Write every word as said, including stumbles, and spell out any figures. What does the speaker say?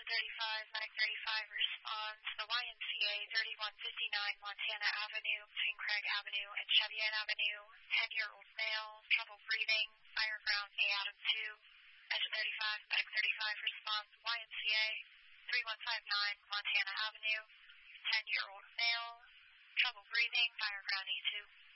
thirty-five, Medic thirty-five responds. The Y M C A thirty-one fifty-nine Montana Avenue between Craig Avenue and Cheyenne Avenue. ten-year-old male, trouble breathing, fire ground A Adam two. Engine thirty-five, Medic thirty-five responds. Y M C A thirty-one fifty-nine Montana Avenue. ten-year-old male, trouble breathing, fire ground E two.